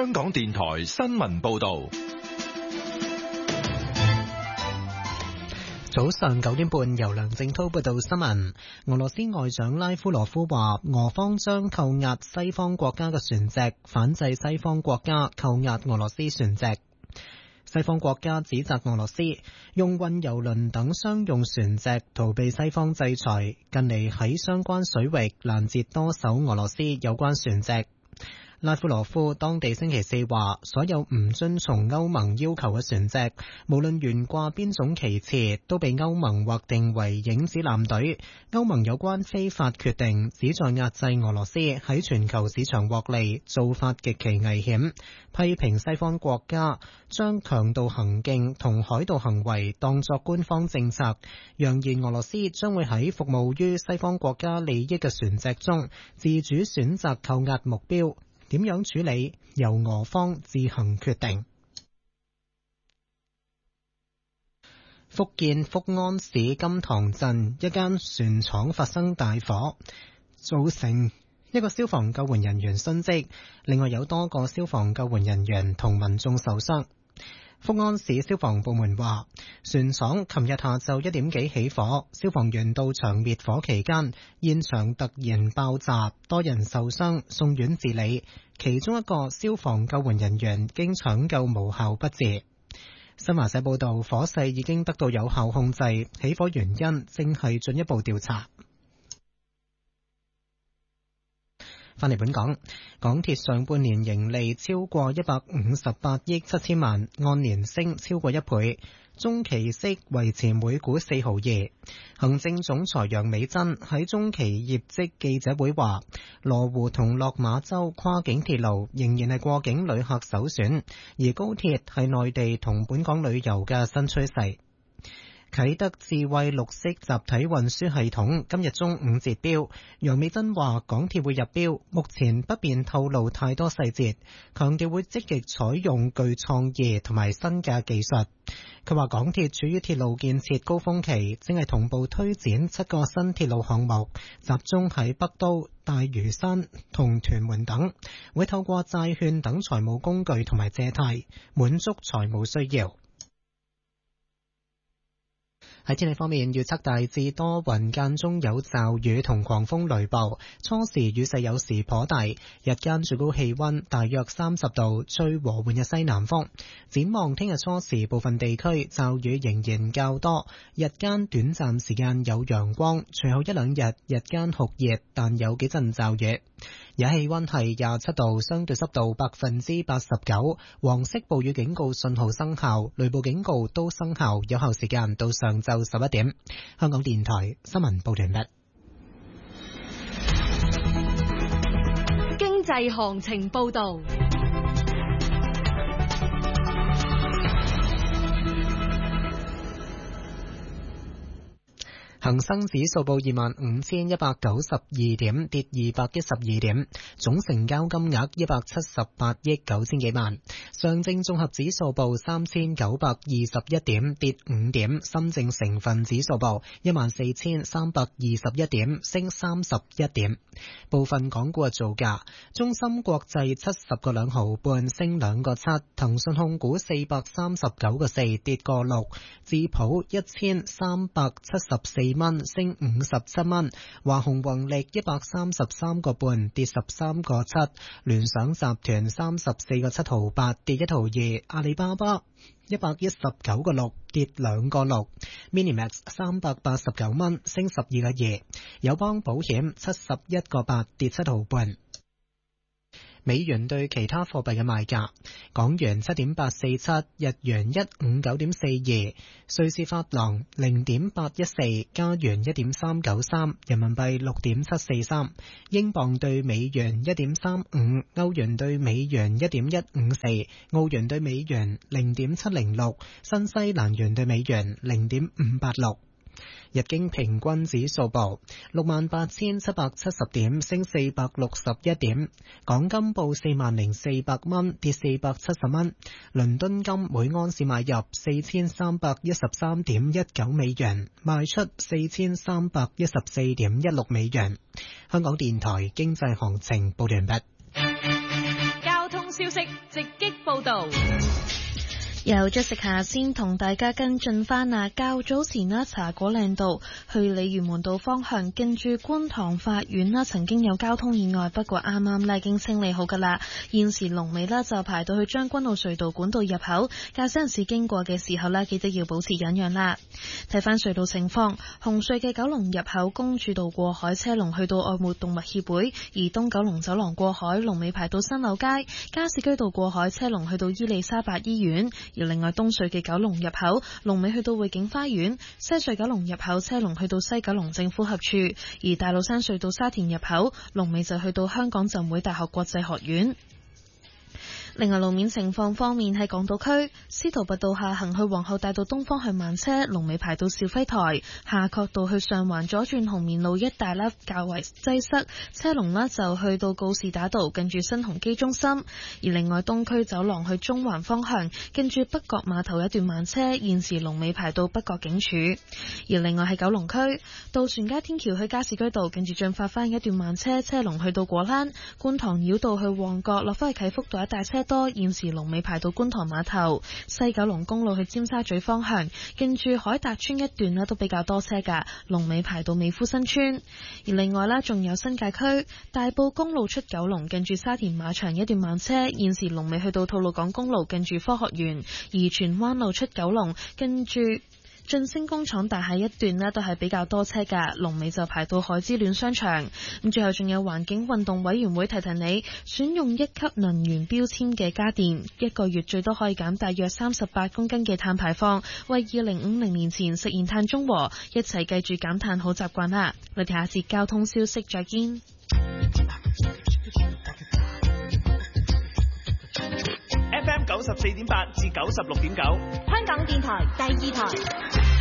香港電台新聞報道。 早上9點半，由梁正濤報道新聞。俄羅斯外長拉夫羅夫話，俄方將扣押西方國家嘅船隻，反制西方國家扣押俄羅斯船隻。西方國家指責俄羅斯用運油輪等商用船隻逃避西方制裁，近嚟喺相關水域攔截多艘俄羅斯有關船隻。拉夫羅夫當地星期四話，所有唔遵從歐盟要求嘅船隻，無論懸掛邊種旗幟，都被歐盟劃定為影子艦隊。歐盟有關非法決定旨在壓制俄羅斯喺全球市場獲利，做法極其危險，批評西方國家將強盜行徑同海盜行為當作官方政策，揚言俄羅斯將會喺服務於西方國家利益嘅船隻中自主選擇扣押目標。點樣處理，由俄方自行決定。福建福安市金塘鎮一間船廠發生大火，造成一個消防救援人員殉職，另外有多個消防救援人員同民眾受傷。福安市消防部門話，船廠琴日下晝1點幾起火，消防員到場滅火期間，現場突然爆炸，多人受傷，送院治理，其中一個消防救援人員經搶救無效不治。新華社報道，火勢已經得到有效控制，起火原因正係進一步調查。翻嚟本港，港鐵上半年盈利超過158億7千萬，按年升超過1倍，中期息維持每股4毫2。行政總裁楊美珍喺中期業績記者會話，羅湖同落馬洲跨境鐵路仍然係過境旅客首選，而高鐵係內地同本港旅遊嘅新趨勢。啟德智慧綠色集體運輸系統今日中午截標，楊美珍話港鐵會入標，目前不便透露太多細節，強調會積極採用具創意同埋新嘅技術。佢話港鐵處於鐵路建設高峰期，正係同步推展7個新鐵路項目，集中喺北都、大嶼山同屯門等，會透過債券等財務工具同埋借貸，滿足財務需要。喺天氣方面，預測大致多雲，間中有驟雨同狂風雷暴，初時雨勢有時頗大，日間最高氣溫大約30度，吹和緩嘅西南風。展望聽日初時部分地區驟雨仍然較多，日間短暫時間有陽光，隨後一兩日日間酷熱，但有幾陣驟雨。而氣溫係27度，相對濕度89%，黃色暴雨警告信號生效，雷暴警告都生效，有效時間到上晝11點。香港電台新聞報道完畢。 經濟行情報道。 恒生指數報25,192點，跌212點，總成交金額178億9千幾萬。上證綜合指數報3,921點，跌5點。深證成分指數報14,321點，升31點。部分港股嘅造價：中芯國際70個2毫半，升2個7；騰訊控股439個4，跌個6；智普1374蚊，升57蚊；華虹宏力133個半，跌13個7；聯想集團34個7毫8，跌1毫2；阿里巴巴119個6，跌2個6； Minimax 389蚊，升12個2；友邦保險71個8，跌7毫半。美元對其他貨幣嘅賣價：港元7.847，日元159.42，瑞士法郎0.814，加元1.393，人民幣6.743，英鎊對美元1.35，歐元對美元1.154，澳元對美元0.706，新西蘭元對美元0.586。日經平均指數報68,770點，升461點。港金報40,400蚊，跌470蚊。倫敦金每安士買入4313.19美元，賣出4314.16美元。香港電台經濟行情報完畢。 交通消息直擊報道。 由Jessica先同大家跟進翻較早前茶果嶺道去鯉魚門道方向，近住觀塘法院曾經有交通意外，不過啱啱已經清理好噶啦。現時龍尾就排到去將軍澳隧道管道入口，駕駛人士經過嘅時候記得要保持忍讓啦。睇翻隧道情況，紅隧嘅九龍入口公主道過海車龍去到愛護動物協會，而東九龍走廊過海龍尾排到新柳街，加士居道過海車龍去到伊利沙伯醫院。而另外東隧嘅九龍入口龍尾去到匯景花園，西隧九龍入口車龍去到西九龍政府合署，而大老山隧道沙田入口龍尾就去到香港浸會大學國際學院。另外路面情況方面，喺港島區司徒拔道下行去皇后大道東方向慢車，龍尾排到肇輝台；夏慤道去上環左轉紅棉路一帶較為擠塞，車龍就去到告士打道近住新鴻基中心。而另外東區走廊去中環方向近住北角碼頭一段慢車，現時龍尾排到北角警署。而另外喺九龍區渡船街天橋去加士居道近住進發翻一段慢車，車龍去到果欄；觀塘繞道去旺角落翻去啟福道一帶車多，現時龍尾排到觀塘碼頭。西九龍公路去尖沙咀方向近住海達村一段都比較多車噶，龍尾排到美孚新村。而另外仲有新界區大埔公路出九龍近住沙田馬場一段慢車，現時龍尾去到吐露港公路近住科學園。而荃灣路出九龍近住晉升工廠大廈一段都係比較多車噶，龍尾就排到海之戀商場。咁最後仲有環境運動委員會提提你，選用1級能源標籤嘅家電，1個月最多可以減大約38公斤嘅碳排放，為2050年前實現碳中和，一齊記住減碳好習慣啦。我哋下次交通消息再見。 FM 94.8至96.9， 香港電台第2台。